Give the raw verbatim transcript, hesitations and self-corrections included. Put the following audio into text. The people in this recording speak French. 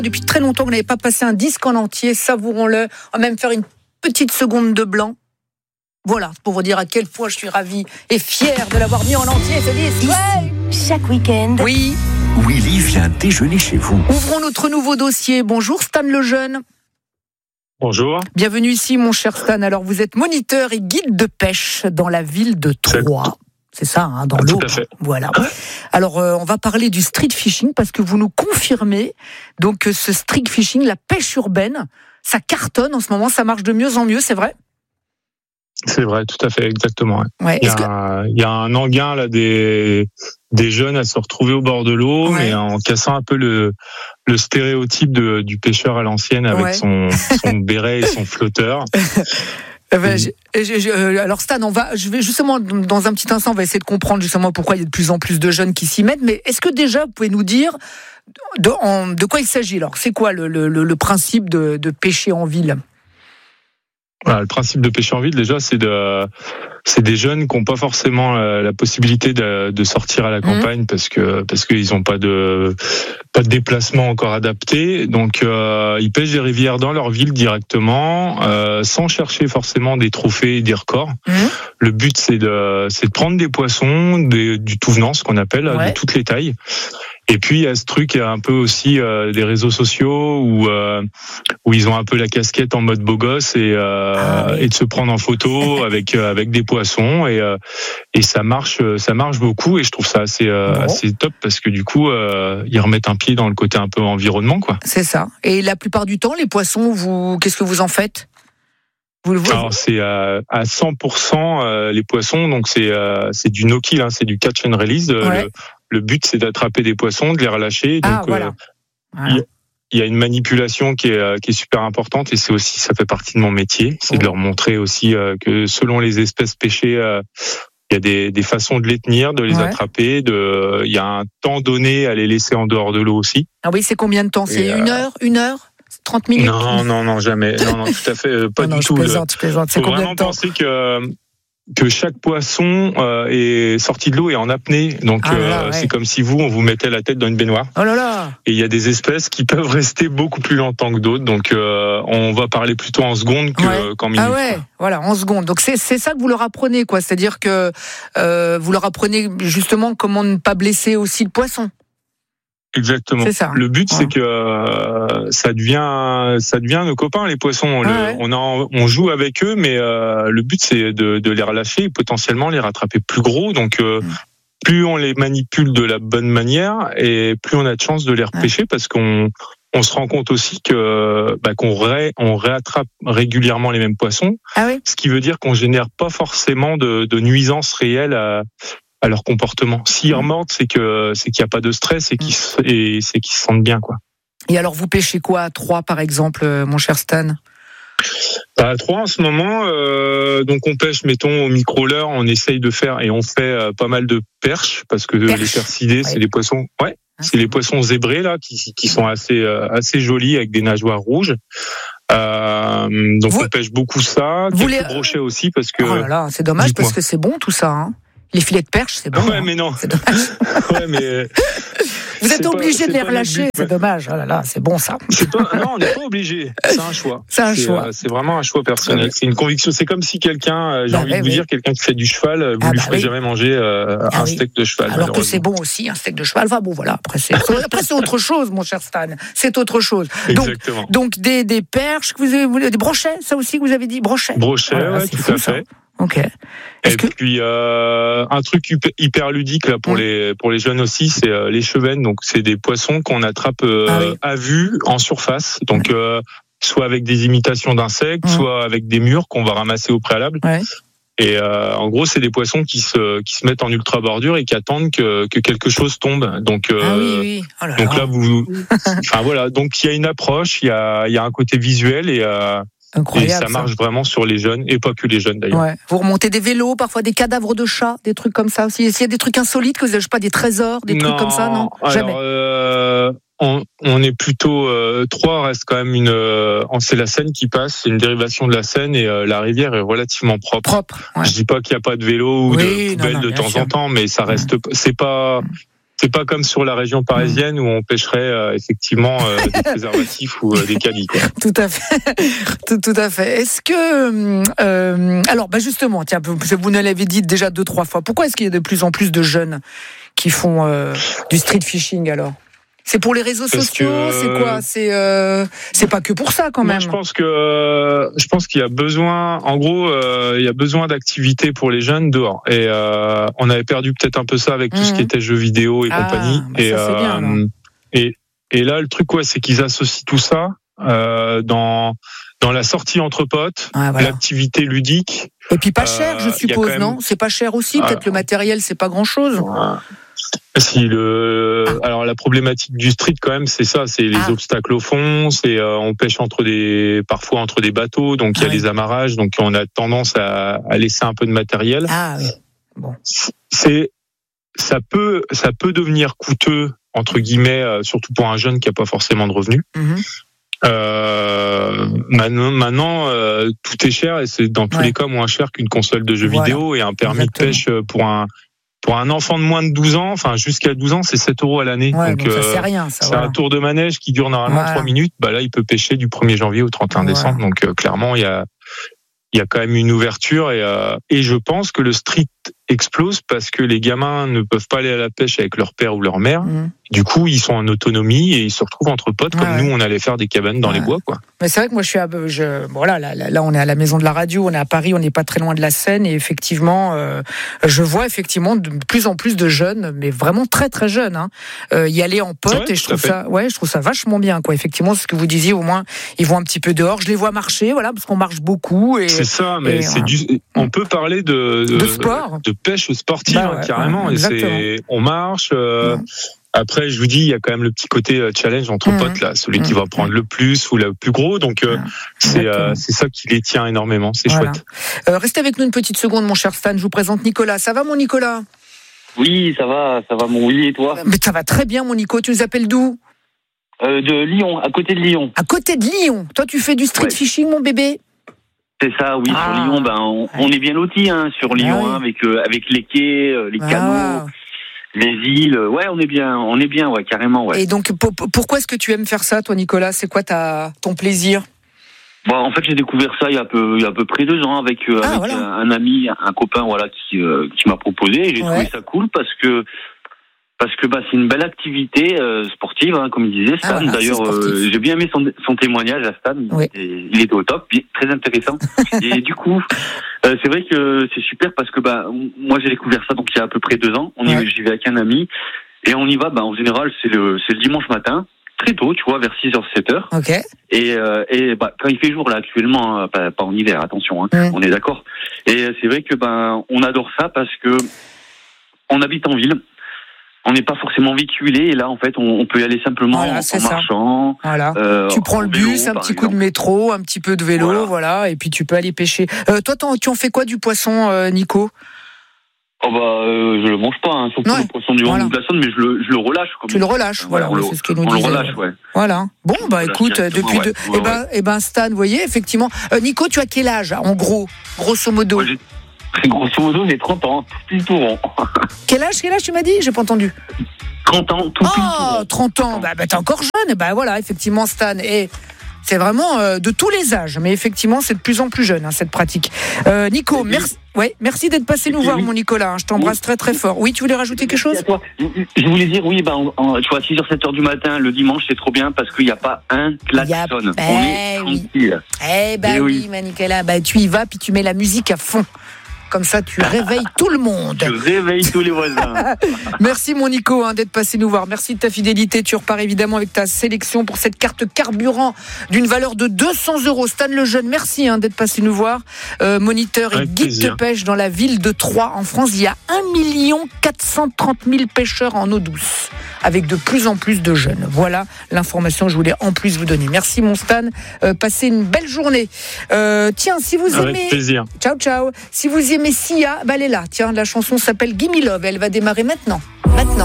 Depuis très longtemps, vous n'avez pas passé un disque en entier, savourons-le. On va même faire une petite seconde de blanc. Voilà, pour vous dire à quel point je suis ravie et fière de l'avoir mis en entier, ce disque. Ouais. Chaque week-end. Oui. Willy vient déjeuner chez vous. Ouvrons notre nouveau dossier. Bonjour Stan Lejeune. Bonjour. Bienvenue ici, mon cher Stan. Alors, vous êtes moniteur et guide de pêche dans la ville de Troyes. C'est ça, hein, dans ah, l'eau. Tout à fait. Voilà. Alors, euh, on va parler du street fishing parce que vous nous confirmez donc que ce street fishing, la pêche urbaine, ça cartonne en ce moment, ça marche de mieux en mieux, c'est vrai ? C'est vrai, tout à fait, exactement. Ouais. Il, y a que... un, il y a un engain là des des jeunes à se retrouver au bord de l'eau, ouais. mais en cassant un peu le le stéréotype de, du pêcheur à l'ancienne avec ouais. son son béret et son flotteur. Ben, je, je, je, alors Stan, on va, je vais justement dans un petit instant, on va essayer de comprendre justement pourquoi il y a de plus en plus de jeunes qui s'y mettent. Mais est-ce que déjà vous pouvez nous dire de, en, de quoi il s'agit ? Alors, c'est quoi le, le, le principe de, de pêcher en ville ? Voilà, le principe de pêcher en ville, déjà, c'est de, c'est des jeunes qui n'ont pas forcément la, la possibilité de, de sortir à la campagne mmh. parce que parce qu'ils n'ont pas de pas de déplacement encore adapté. Donc, euh, ils pêchent des rivières dans leur ville directement, euh, sans chercher forcément des trophées et des records. Mmh. Le but, c'est de c'est de prendre des poissons, des, du tout venant, ce qu'on appelle, ouais. de toutes les tailles. Et puis il y a ce truc, il y a un peu aussi euh, des réseaux sociaux où euh, où ils ont un peu la casquette en mode beau gosse et euh, ah oui. et de se prendre en photo avec euh, avec des poissons et euh, et ça marche ça marche beaucoup et je trouve ça assez euh, bon. assez top parce que du coup euh, ils remettent un pied dans le côté un peu environnement quoi. C'est ça. Et la plupart du temps les poissons, vous qu'est-ce que vous en faites ? Vous le voyez ? Alors c'est à, à cent pour cent euh, les poissons, donc c'est euh, c'est du no-kill, hein, c'est du catch and release. Ouais. Le, le but c'est d'attraper des poissons, de les relâcher. Donc ah, voilà. euh, voilà. il, il y a une manipulation qui est qui est super importante et c'est aussi ça fait partie de mon métier, c'est oh. de leur montrer aussi euh, que selon les espèces pêchées, euh, il y a des, des façons de les tenir, de les ouais. attraper. De, il y a un temps donné à les laisser en dehors de l'eau aussi. Ah oui, c'est combien de temps ? C'est et une euh, heure, une heure ? trente minutes ? Non, non, non, jamais. Non, non, tout à fait, euh, pas non, du non, tout. Je plaisante, je plaisante. C'est faut combien vraiment de temps ? penser que, que chaque poisson euh, est sorti de l'eau et en apnée. Donc, ah là, euh, ouais. c'est comme si vous, on vous mettait la tête dans une baignoire. Oh là là ! Et il y a des espèces qui peuvent rester beaucoup plus longtemps que d'autres. Donc, euh, on va parler plutôt en secondes que, ouais. qu'en minutes. Ah ouais, quoi. Voilà, en secondes. Donc, c'est, c'est ça que vous leur apprenez, quoi. C'est-à-dire que euh, vous leur apprenez justement comment ne pas blesser aussi le poisson. Exactement. C'est ça. Le but, ouais. c'est que euh, ça devient, ça devient nos copains, les poissons. On, ah le, ouais. on, en, on joue avec eux, mais euh, le but, c'est de, de les relâcher et potentiellement les rattraper plus gros. Donc, euh, mmh. plus on les manipule de la bonne manière et plus on a de chances de les repêcher ouais. parce qu'on on se rend compte aussi que bah, qu'on ré, on réattrape régulièrement les mêmes poissons. Ah oui. Ce qui veut dire qu'on génère pas forcément de, de nuisances réelles à à leur comportement. S'ils remontent, c'est que c'est qu'il n'y a pas de stress et, qu'ils, et c'est qu'ils se sentent bien, quoi. Et alors, vous pêchez quoi à Troyes, par exemple, mon cher Stan ? À Troyes, en ce moment, euh, donc on pêche, mettons, au micro-leurre, on essaye de faire, et on fait euh, pas mal de perches, parce que Perche. les percidés, ouais. c'est des poissons, ouais, ah, c'est les poissons zébrés, là, qui, qui sont assez, euh, assez jolis, avec des nageoires rouges. Euh, donc vous, on pêche beaucoup ça, quelques les... brochets aussi, parce que... Oh là là, c'est dommage, Dites-moi. parce que c'est bon, tout ça, hein. Les filets de perche, c'est bon. Ouais, hein. mais non. C'est dommage. ouais, mais. Vous êtes obligé de les relâcher, c'est dommage. Oh là là, c'est bon ça. C'est pas, non, on n'est pas obligé. C'est un choix. C'est un c'est, choix. Euh, c'est vraiment un choix personnel. C'est une conviction. C'est comme si quelqu'un, j'ai bah, envie ouais, de vous oui. dire, quelqu'un qui fait du cheval, vous ah, lui bah, ferez oui. jamais manger euh, ah, un oui. steak de cheval. Alors que c'est bon aussi, un steak de cheval. Enfin bon, voilà. Après, c'est, après, c'est autre chose, mon cher Stan. C'est autre chose. Donc, Exactement. Donc des, des perches, que vous avez, des brochets, ça aussi que vous avez dit, brochets. Brochets, voilà, ouais, tout fou, à fait. Ça. Ok. Est-ce Et que... puis euh, un truc hyper ludique là pour mmh. les pour les jeunes aussi, c'est euh, les chevennes. Donc c'est des poissons qu'on attrape euh, ah oui. à vue en surface. Donc mmh. euh, soit avec des imitations d'insectes, mmh. soit avec des murs qu'on va ramasser au préalable. Ouais. Et euh, en gros, c'est des poissons qui se qui se mettent en ultra bordure et qui attendent que que quelque chose tombe. Donc euh, ah oui, oui. Oh là donc là, là vous, enfin voilà. Donc il y a une approche, il y a il y a un côté visuel et euh, Incroyable, et ça marche ça. vraiment sur les jeunes, et pas que les jeunes d'ailleurs. Ouais. Vous remontez des vélos, parfois des cadavres de chats, des trucs comme ça aussi. Est-ce qu'il y a des trucs insolites, que vous avez, je sais pas, des trésors, des non, trucs comme ça, non alors, Jamais. Euh, on, on est plutôt... Euh, Troyes reste quand même une... Euh, c'est la Seine qui passe, c'est une dérivation de la Seine, et euh, la rivière est relativement propre. Propre, ouais. Je dis pas qu'il n'y a pas de vélo ou oui, de poubelle non, non, de temps sûr. en temps, mais ça reste... C'est pas... c'est pas comme sur la région parisienne où on pêcherait euh, effectivement euh, des préservatifs ou euh, des calis, quoi. Tout à fait, tout, tout à fait. Est-ce que, euh, alors, bah justement, tiens, vous nous l'avez dit déjà deux, trois fois. Pourquoi est-ce qu'il y a de plus en plus de jeunes qui font euh, du street fishing alors ? C'est pour les réseaux Parce sociaux, que... c'est quoi ? C'est euh, c'est pas que pour ça quand même. Moi, je pense que euh, je pense qu'il y a besoin, en gros, euh, il y a besoin d'activités pour les jeunes dehors. Et euh, on avait perdu peut-être un peu ça avec tout mmh. ce qui était jeux vidéo et ah, compagnie. Bah et, ça, c'est bien, euh, et et là, le truc, quoi, c'est qu'ils associent tout ça euh, dans dans la sortie entre potes, ah, voilà. l'activité ludique. Et puis pas cher, euh, je suppose, même... non ? C'est pas cher aussi. Ah, peut-être le matériel, c'est pas grand-chose. Ah. Si le, ah. alors la problématique du street quand même, c'est ça, c'est les ah. obstacles au fond, c'est euh, on pêche entre des, parfois entre des bateaux, donc il ah, y a oui. les amarrages, donc on a tendance à, à laisser un peu de matériel. Ah oui. Bon. C'est, ça peut, ça peut devenir coûteux entre guillemets, euh, surtout pour un jeune qui a pas forcément de revenus. Mm-hmm. Euh, maintenant, maintenant euh, tout est cher et c'est dans tous ouais. les cas moins cher qu'une console de jeux voilà. vidéo et un permis Exactement. de pêche pour un Pour un enfant de moins de douze ans, enfin jusqu'à douze ans, c'est sept euros à l'année. Ouais, donc bon, ça, c'est rien, ça, c'est voilà. un tour de manège qui dure normalement voilà. trois minutes. Bah là, il peut pêcher du premier janvier au trente et un voilà. décembre. Donc euh, clairement, il y a il y a quand même une ouverture et euh, et je pense que le street explose parce que les gamins ne peuvent pas aller à la pêche avec leur père ou leur mère. Mmh. Du coup, ils sont en autonomie et ils se retrouvent entre potes comme ouais. nous, on allait faire des cabanes dans ouais. les bois, quoi. Mais c'est vrai que moi, je suis, à, je, voilà, là, là, là, on est à la Maison de la Radio, on est à Paris, on n'est pas très loin de la Seine et effectivement, euh, je vois effectivement de plus en plus de jeunes, mais vraiment très très jeunes, hein, euh, y aller en potes ouais, et je trouve ça, ouais, je trouve ça vachement bien, quoi. Effectivement, c'est ce que vous disiez, au moins, ils vont un petit peu dehors. Je les vois marcher, voilà, parce qu'on marche beaucoup. Et, c'est ça, mais et, c'est euh, du, on peut parler de de, de sport, de pêche sportive, bah ouais, hein, carrément. Ouais, et c'est, on marche. Euh, ouais. Après, je vous dis, il y a quand même le petit côté challenge entre mmh. potes là, celui mmh. qui va prendre le plus ou le plus gros. Donc euh, c'est euh, c'est ça qui les tient énormément. C'est voilà. chouette. Euh, restez avec nous une petite seconde, mon cher Stan. Je vous présente Nicolas. Ça va, mon Nicolas ? Oui, ça va, ça va, mon oui, et toi ? Mais ça va très bien, mon Nico. Tu nous appelles d'où ? euh, De Lyon, à côté de Lyon. À côté de Lyon. Toi, tu fais du street ouais. fishing, mon bébé ? C'est ça, oui. Ah. Sur Lyon, ben on, ouais. on est bien lotis, hein, sur Lyon, ah, oui. hein, avec euh, avec les quais, euh, les ah. canaux. Les îles, ouais, on est bien, on est bien, ouais, carrément, ouais. Et donc, pour, pourquoi est-ce que tu aimes faire ça, toi, Nicolas ? C'est quoi ta, ton plaisir ? Bon, en fait, j'ai découvert ça il y a, peu, il y a à peu près deux ans avec, euh, ah, avec voilà. un, un ami, un copain, voilà, qui, euh, qui m'a proposé. Et j'ai ouais. trouvé ça cool parce que parce que bah c'est une belle activité euh, sportive, hein, comme il disait Stan. Ah, voilà, d'ailleurs, euh, j'ai bien aimé son, son témoignage à Stan. Oui. Et, il était au top, très intéressant. Et du coup, euh, c'est vrai que c'est super parce que bah moi j'ai découvert ça donc il y a à peu près deux ans. On y, ouais. j'y vais avec un ami et on y va. Bah en général c'est le c'est le dimanche matin, très tôt, tu vois, vers six heures sept heures. Ok. Et euh, et bah quand il fait jour là actuellement, hein, pas, pas en hiver, attention, hein, mm. on est d'accord. Et c'est vrai que bah on adore ça parce que on habite en ville. On n'est pas forcément véhiculé et là en fait on, on peut y aller simplement voilà, en, en marchant. Voilà. Euh, tu prends le bus, vélo, un petit coup exemple. de métro, un petit peu de vélo, voilà, voilà et puis tu peux aller pêcher. Euh, toi, tu en fais quoi du poisson, euh, Nico ? Oh bah euh, je le mange pas, hein, surtout ouais. le poisson du voilà. de la Saône, mais je le je le relâche. Comme tu le relâches, voilà, voilà c'est ce qu'il nous disait. On le relâche, ouais. Voilà. Bon bah écoute, depuis ouais. deux, ouais, eh ben ouais. eh ben Stan, vous voyez effectivement. Euh, Nico, tu as quel âge en gros, grosso modo ? Ouais, grosso modo, j'ai trente ans, tout tout rond. Quel âge, quel âge tu m'as dit ? J'ai pas entendu. trente ans, tout Oh, trente ans, bah, bah t'es encore jeune, et bah voilà, effectivement, Stan. Et c'est vraiment euh, de tous les âges, mais effectivement, c'est de plus en plus jeune, hein, cette pratique. Euh, Nico, merci, ouais, merci d'être passé nous voir, oui. mon Nicolas. Hein, je t'embrasse oui. très très fort. Oui, tu voulais rajouter quelque chose ? Je voulais dire, oui, bah, en, en, tu vois, six heures, sept heures du matin, le dimanche, c'est trop bien parce qu'il n'y a pas un klaxon. A... On eh est tranquille. Eh ben oui, oui, ma Nicolas, bah, tu y vas, puis tu mets la musique à fond. Comme ça, tu réveilles tout le monde. Tu réveilles tous les voisins. Merci, mon Nico, hein, d'être passé nous voir. Merci de ta fidélité. Tu repars évidemment avec ta sélection pour cette carte carburant d'une valeur de deux cents euros. Stan Lejeune, merci hein, d'être passé nous voir. Euh, moniteur avec et guide plaisir. de pêche dans la ville de Troyes, en France. Il y a un million quatre cent trente mille pêcheurs en eau douce, avec de plus en plus de jeunes. Voilà l'information que je voulais en plus vous donner. Merci, mon Stan. Euh, passez une belle journée. Euh, tiens, si vous avec aimez... plaisir. Ciao, ciao. Si vous aimez Mais Sia, bah elle est là. Tiens, la chanson s'appelle Gimme Love. Elle va démarrer maintenant. Maintenant.